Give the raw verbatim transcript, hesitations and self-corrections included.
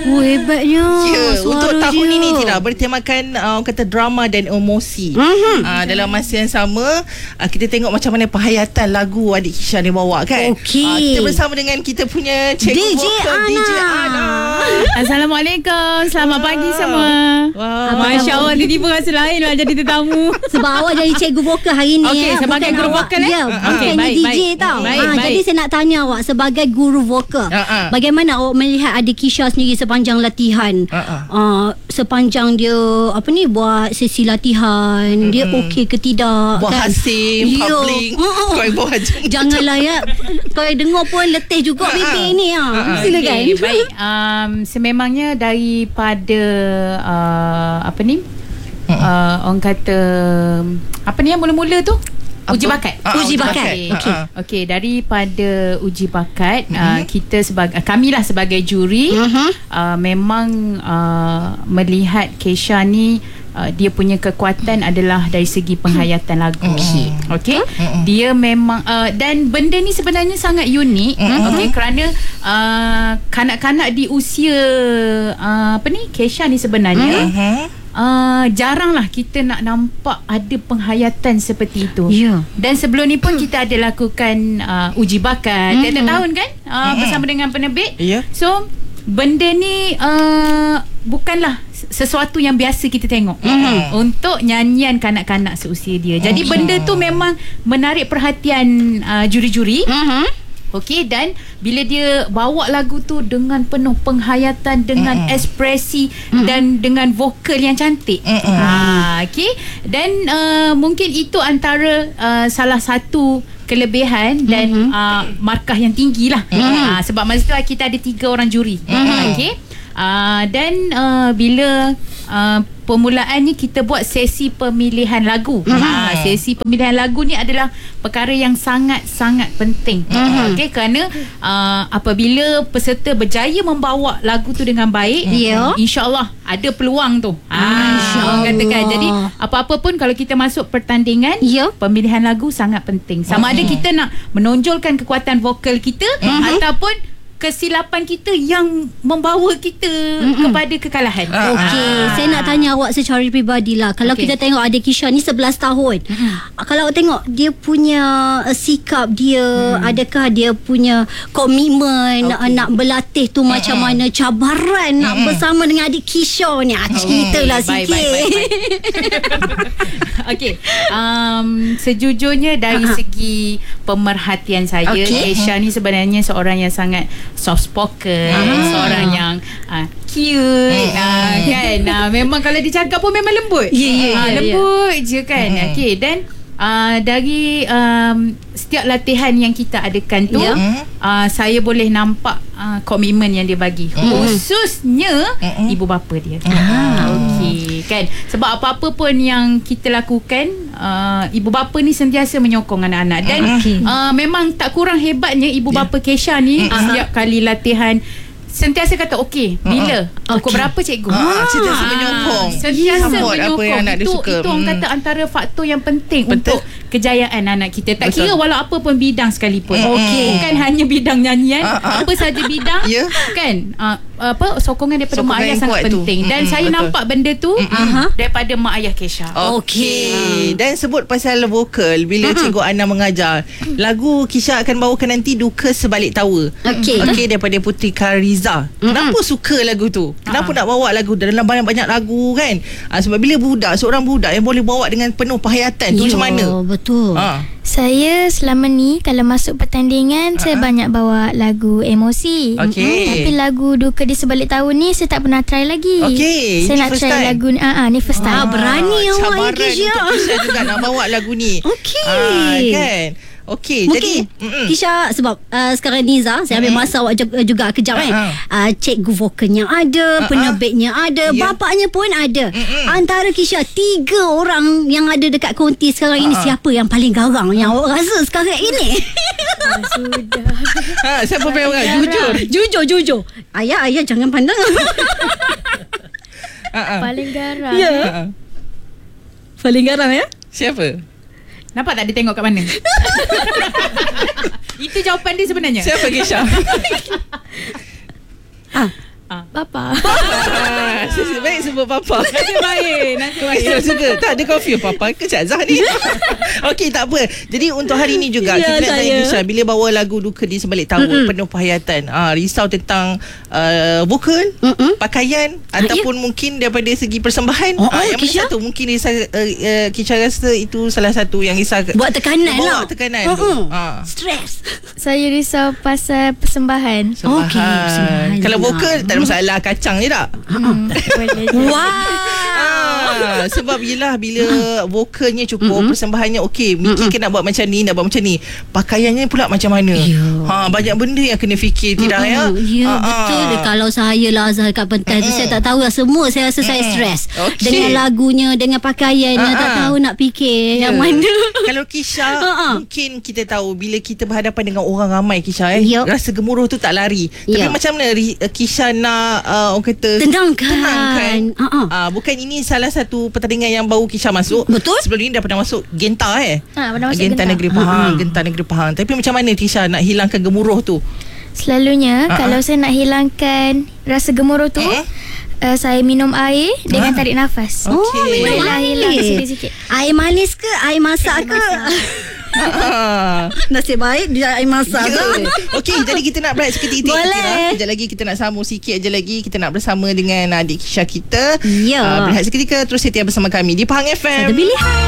Oh, hebatnya. Ya, untuk tahun dia. ini Tira bertemakan uh, kata drama dan emosi. Mm-hmm. Uh, dalam masa yang sama uh, kita tengok macam mana penghayatan lagu adik Kisha ni bawa kan. Okey. Uh, kita bersama dengan kita punya cikgu D J vokal Ana. D J Ana. Assalamualaikum. Selamat pagi semua. Wow. Masya Allah, tiba-tiba rasa lain lah jadi tetamu. Sebab awak jadi cikgu vokal hari ni. Okey, eh. sebagai Bukan guru awak, vokal, eh? Ya, Okey, bukannya baik, D J baik. tau. Baik, ha, baik. Jadi saya nak tanya awak sebagai guru vokal. Uh-uh. Bagaimana awak melihat adik Kisha sendiri sepanjang latihan? Uh-uh. Uh, sepanjang dia apa ni buat sesi latihan, mm-hmm. dia okey ke tidak? Buat kan? hasil, Ya. public. Uh-uh. Kau yang bawa je. Janganlah ya. Kalau dengar pun letih juga bibir ni ha. Silakan. Okey, baik. Um, sememangnya daripada uh, apa ni? Uh, orang kata apa ni yang mula-mula tu? Uji Apa? bakat. Ah, Uji bakat. Okey. Okey. Okey, daripada uji bakat, Mhm. uh, kita sebagai kamilah sebagai juri Mhm. uh, memang uh, melihat Kesha ni uh, dia punya kekuatan adalah dari segi penghayatan lagu. Okey. Okey. Mhm. Dia memang uh, dan benda ni sebenarnya sangat unik. Mhm. Okey, kerana uh, kanak-kanak di usia uh, apa ni Kesha ni sebenarnya Mhm. Uh, jaranglah kita nak nampak ada penghayatan seperti itu. Ya. Dan sebelum ni pun kita ada lakukan uh, uji bakat tiap-tiap tahun kan uh, Mm-mm. bersama dengan penerbit. Ya. So benda ni uh, bukanlah sesuatu yang biasa kita tengok Mm-mm. untuk nyanyian kanak-kanak seusia dia. Jadi Oh. benda tu memang menarik perhatian uh, juri-juri. Mhm. Okey, dan bila dia bawa lagu tu dengan penuh penghayatan, dengan Mm-mm. ekspresi dan dengan vokal yang cantik. Mm-mm. Ha, okey. Dan uh, mungkin itu antara uh, salah satu kelebihan dan Mm-hmm. uh, markah yang tinggi lah. Mm-hmm. Uh, sebab masa tu kita ada tiga orang juri. Mm-hmm. Okey. Uh, dan uh, bila uh, permulaannya kita buat sesi pemilihan lagu. Mhm. Ha, sesi pemilihan lagu ni adalah perkara yang sangat-sangat penting. Mhm. Okey, kerana uh, apabila peserta berjaya membawa lagu tu dengan baik, Ya. insya-Allah ada peluang tu. Ha, Insya-Allah. katakan. Jadi apa-apa pun kalau kita masuk pertandingan, Ya. pemilihan lagu sangat penting. Sama ada kita nak menonjolkan kekuatan vokal kita ataupun kesilapan kita yang membawa kita mm-hmm. kepada kekalahan. Ah. Okey, saya nak tanya awak secara peribadi lah. Kalau Okey. kita tengok adik Kisha ni sebelas tahun. Mm-hmm. Kalau awak tengok dia punya uh, sikap dia, mm. adakah dia punya komitmen Okey. okay. nak berlatih tu mm-hmm. macam mana, cabaran mm-hmm. nak bersama dengan adik Kisha ni. Ah, ceritalah Baik, sikit. baik, baik, baik. Okey, um, sejujurnya dari Uh-huh. segi pemerhatian saya, Okey. Kesha ni sebenarnya seorang yang sangat soft spoken, Ah. seorang yang uh, cute, uh, kan. Uh, memang kalau dia cakap pun memang lembut. Ya, ya, Ah, ya, lembut je kan. Hmm. Okey, dan uh, dari um, setiap latihan yang kita adakan tu, Ya. uh, saya boleh nampak uh, komitmen yang dia bagi. Khususnya Mm-mm. ibu bapa dia. Ah. Okey, kan. Sebab apa-apa pun yang kita lakukan, uh, ibu bapa ni sentiasa menyokong anak-anak. Dan Okey. uh, memang tak kurang hebatnya ibu bapa Kesha ni setiap kali latihan sentiasa kata okey, bila pukul Okey. berapa cikgu? Ah, sentiasa menyokong. Sentiasa Support apa menyokong. yang anak dia itu, suka. itu orang Hmm. kata antara faktor yang penting Betul. untuk kejayaan anak kita. Tak Betul. kira walau apa pun bidang sekalipun. Hmm. Okey, bukan hanya bidang nyanyian, Ah, ah. apa saja bidang, Ya. kan? Uh, apa sokongan daripada Sokongan mak ayah yang sangat kuat tu. penting. Dan Mm-mm, saya betul. nampak benda tu Aha. daripada mak ayah Kesha. Okey. Dan sebut pasal vokal, bila Cikgu Ana mengajar, lagu Kisha akan bawakan nanti Duka Sebalik Tawa. Okey. Okey, daripada Putri Kariza. Kenapa suka lagu tu? Kenapa nak bawa lagu dalam banyak-banyak lagu kan? Ah, sebab bila budak, seorang budak yang boleh bawa dengan penuh penghayatan tu macam mana? Betul. Ah. Saya selama ni kalau masuk pertandingan, uh-huh. saya banyak bawa lagu emosi. Okey. Mm-mm. Tapi lagu Duka di Sebalik Tahun ni saya tak pernah try lagi. Okey, Saya ini nak first try time. lagu ni. Ah, ah ni first time. Ah, berani awak ni, cabaran Kisha. untuk Kisha juga nak bawa lagu ni. Okey. Ah, kan? Okey, jadi Mungkin mm-mm. Kisha sebab uh, sekarang Niza, saya ambil masa awak juga, juga kejap kan. Uh-huh. Uh, cikgu vokalnya ada, Uh-huh. penerbitnya ada, Ya. bapaknya pun ada. Mm-mm. Antara Kisha tiga orang yang ada dekat konti sekarang ini, Uh-huh. siapa yang paling garang yang awak rasa sekarang ini? Ah, sudah. Ha, siapa paling orang? Jujur. Jujur, jujur. Ayah, ayah jangan pandang. Ha, ha. Paling garang. Ya. Ha, ha. Paling garang ya? Siapa? Nampak tak dia tengok kat mana? Itu jawapan dia sebenarnya. Siapa Kisha? Ah, Papa. Ah, Nasib baik sebut papa. Nasib baik. Nasib baik. Saya suka. Tak, dia confuse papa ke Cik Zah ni. Okey, tak apa. Jadi untuk hari ni juga Ya, kita nak saya. tanya Kisha, bila bawa lagu Duka di Sebalik Tawa, mm-hmm. penuh penghayatan, ah, risau tentang uh, vokal, Mm-mm. pakaian ataupun mungkin daripada segi persembahan. Oh, Ah, oh, yang mana Kisha? satu mungkin risau, uh, uh, Kisha rasa itu salah satu yang risau Buat tekanan bawa lah. tekanan tu. Uh-uh. Ah. Stres. Saya risau pasal persembahan. Persembahan. Okey, persembahan Kalau juga. vokal tak ada masalah, kacang je tak? Hmm, boleh je. Wow. Ah, sebab yelah bila vokalnya cukup, mm-hmm. persembahannya okey, Miki mm-hmm. nak buat macam ni, nak buat macam ni, pakaiannya pula macam mana. Ya. Ha, banyak benda yang kena fikir tidak ya. Ya, Ah, betul. ah. Kalau saya lah Azhar kat pentas tu, saya tak tahu lah semua. Saya rasa saya stres. Okey. Dengan lagunya, dengan pakaiannya, Ah, tak ah. tahu nak fikir Ya. yang mana. Kalau Kisha, Ah, ah. mungkin kita tahu bila kita berhadapan dengan orang ramai, Kisha, eh, Yup. rasa gemuruh tu tak lari. Tapi Yup. macam mana Ri- Kisha nak uh, orang kata Tenangkan. tenangkan. Ah, ah. Ah, bukan ini salah satu pertandingan yang baru Kisha masuk. Betul. Sebelum ini dah pernah masuk Genta eh. Ha, pernah masuk Genta Genta. Negeri Pahang, Genta Negeri Pahang. Tapi macam mana Kisha nak hilangkan gemuruh tu? Selalunya Ah, kalau ah. saya nak hilangkan rasa gemuruh tu, Eh? uh, saya minum air dengan Ah. tarik nafas. Okey. Bolehlah hilang Air. sikit-sikit. Air manis ke air masak ke? Ah. Nasib baik dia air masak. Ya. Okey, jadi kita nak break seketika. Boleh. Kejap lagi kita nak sambung sikit aja lagi. Kita nak bersama dengan adik Kisha kita. Ya. Ah, berehat seketika, terus setia bersama kami di Pahang F M. Ada pilihan.